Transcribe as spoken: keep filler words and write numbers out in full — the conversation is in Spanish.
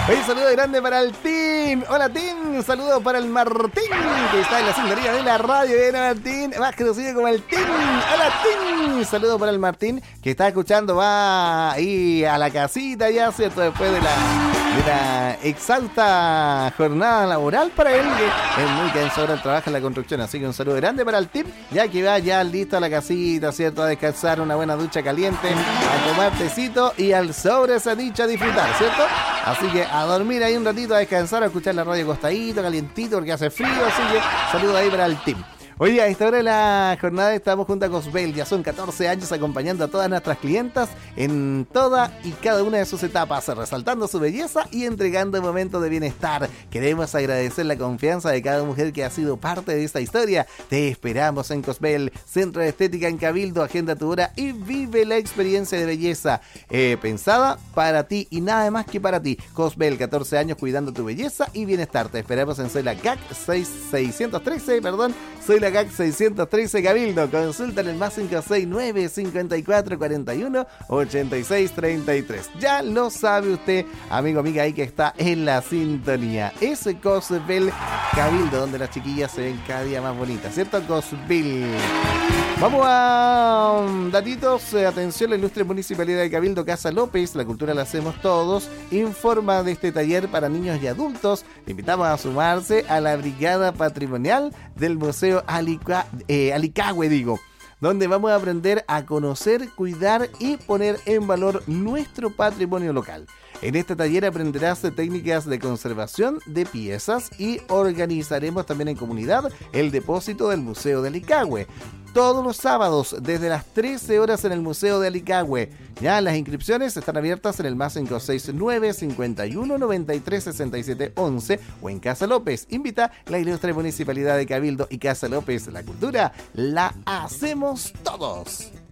Un saludo grande para el team. Hola team, un saludo para el Martín, que está en la sintonía de la radio. Bien, Martín, más conocido como el team. Hola team, un saludo para el Martín, que está escuchando, va ahí a la casita ya, ¿cierto? Después de la, de la exalta jornada laboral para él, que es muy cansado ahora el trabajo en la construcción. Así que un saludo grande para el team, ya que va ya listo a la casita, ¿cierto? A descansar, una buena ducha caliente, a tomar tecito y al sobre esa dicha a disfrutar, ¿cierto? Así que a dormir ahí un ratito, a descansar, a escuchar la radio acostadito, calientito, porque hace frío. Así que saludo ahí para el team. Oye, a esta hora de la jornada estamos junto a Cosbel. Ya son catorce años acompañando a todas nuestras clientas en toda y cada una de sus etapas, resaltando su belleza y entregando momentos de bienestar. Queremos agradecer la confianza de cada mujer que ha sido parte de esta historia. Te esperamos en Cosbel, Centro de Estética en Cabildo. Agenda tu hora y vive la experiencia de belleza eh, pensada para ti y nada más que para ti. Cosbel, catorce años cuidando tu belleza y bienestar. Te esperamos en Soy la C A C seiscientos trece, perdón, Soy la C A C seiscientos trece Cabildo. Consulta en el más cinco seis nueve, cincuenta y cuatro cuarenta y uno, ochenta y seis treinta y tres. Ya lo sabe usted, amigo, amiga, ahí que está en la sintonía. Ese Cosbel Cabildo, donde las chiquillas se ven cada día más bonitas, ¿cierto? Cosbel. Vamos a um, datitos. Eh, atención, la ilustre Municipalidad de Cabildo, Casa López, la cultura la hacemos todos, informa de este taller para niños y adultos. Le invitamos a sumarse a la brigada patrimonial del Museo Alica, eh, Alicagüe, digo, donde vamos a aprender a conocer, cuidar y poner en valor nuestro patrimonio local. En este taller aprenderás de técnicas de conservación de piezas y organizaremos también en comunidad el depósito del Museo de Alicagüe. Todos los sábados desde las trece horas en el Museo de Alicagüe. Ya las inscripciones están abiertas en el más cinco seis nueve, cincuenta y uno, noventa y tres, sesenta y siete, once o en Casa López. Invita la ilustre Municipalidad de Cabildo y Casa López. La cultura la hacemos todos.